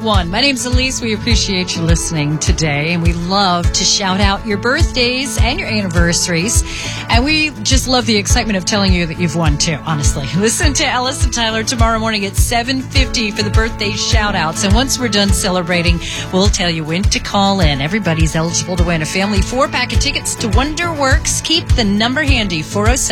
98.1. My name's Elise. We appreciate you listening today, and we love to shout out your birthdays and your anniversaries. And we just love the excitement of telling you that you've won, too, honestly. Listen to Ellis and Tyler tomorrow morning at 7:50 for the birthday shout-outs. And once we're done celebrating, we'll tell you when to call in. Everybody's eligible to win a family 4-pack of tickets to Wonderworks. Keep the number handy,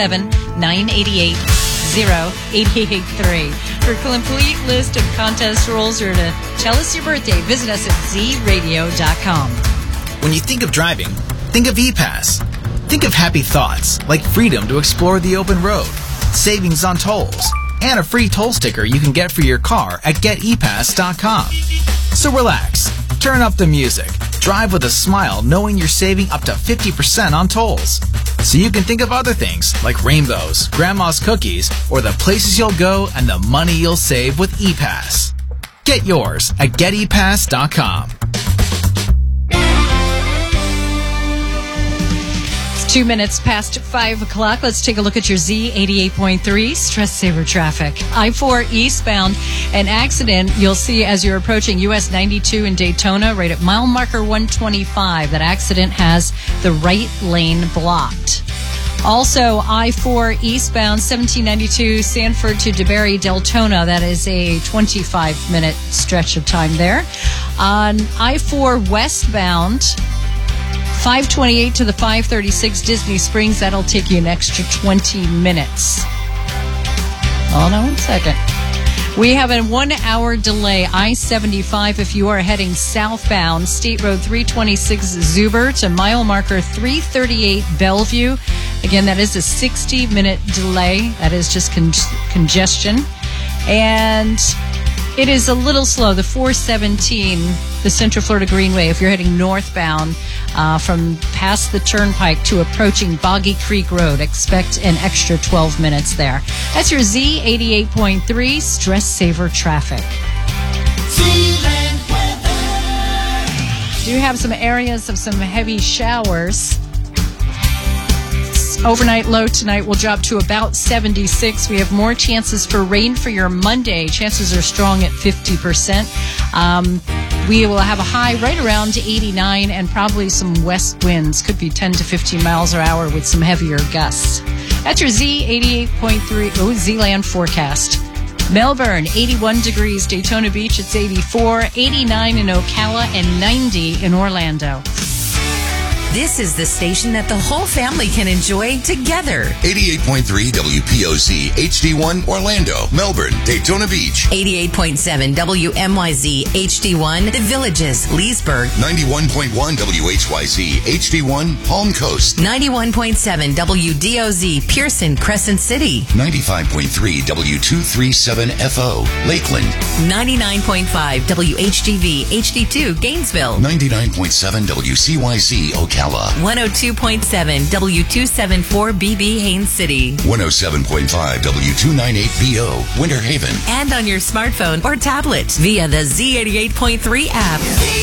407-988-0883. For a complete list of contest rules or to tell us your birthday, visit us at zradio.com. When you think of driving, think of ePass. Think of happy thoughts like freedom to explore the open road, savings on tolls, and a free toll sticker you can get for your car at getepass.com. So relax, turn up the music, drive with a smile knowing you're saving up to 50% on tolls. So you can think of other things like rainbows, grandma's cookies, or the places you'll go and the money you'll save with ePass. Get yours at getepass.com. 2 minutes past 5 o'clock. Let's take a look at your Z88.3 Stress Saver traffic. I-4 eastbound, an accident you'll see as you're approaching US 92 in Daytona, right at mile marker 125. That accident has the right lane blocked. Also, I-4 eastbound, 1792 Sanford to DeBerry, Deltona. That is a 25-minute stretch of time there. On I-4 westbound, 528 to the 536 Disney Springs. That'll take you an extra 20 minutes. Hold on 1 second. We have a 1-hour delay. I-75 if you are heading southbound. State Road 326 Zuber to mile marker 338 Bellevue. Again, that is a 60-minute delay. That is just congestion. And it is a little slow. The 417, the Central Florida Greenway, if you're heading northbound from past the Turnpike to approaching Boggy Creek Road, expect an extra 12 minutes there. That's your Z88.3 Stress Saver traffic. Do have some areas of some heavy showers. Overnight low tonight will drop to about 76. We have more chances for rain for your Monday. Chances are strong at 50%. We will have a high right around 89 and probably some west winds. Could be 10 to 15 miles per hour with some heavier gusts. That's your Z88.3 Z-Land forecast. Melbourne, 81 degrees. Daytona Beach, it's 84. 89 in Ocala and 90 in Orlando. This is the station that the whole family can enjoy together. 88.3 WPOC HD1 Orlando, Melbourne, Daytona Beach. 88.7 WMYZ HD1 The Villages, Leesburg. 91.1 WHYZ HD1 Palm Coast. 91.7 WDOZ Pearson, Crescent City. 95.3 W237FO Lakeland. 99.5 WHGV HD2 Gainesville. 99.7 WCYZ Ocala. 102.7 W274BB Haines City. 107.5 W298BO Winter Haven. And on your smartphone or tablet via the Z88.3 app.